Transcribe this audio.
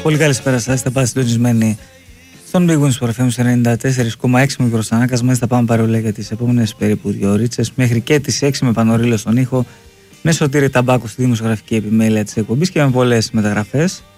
Πολύ καλησπέρα σας, είστε πάντα συντονισμένοι στον Big Wings Sport FM 94,6 μικρός ανάκασμα. Θα πάμε παρόλα για τις επόμενες περίπου 2 ώρες μέχρι και τις 6 με Πανορίλο στον ήχο, με Σωτήρη Ταμπάκου στη δημοσιογραφική επιμέλεια της εκπομπής και με πολλές μεταγραφές.